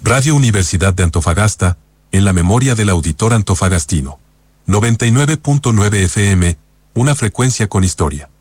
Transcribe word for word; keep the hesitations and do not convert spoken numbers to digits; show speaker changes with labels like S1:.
S1: Radio Universidad de Antofagasta, en la memoria del auditor antofagastino. noventa y nueve punto nueve F M, una frecuencia con historia.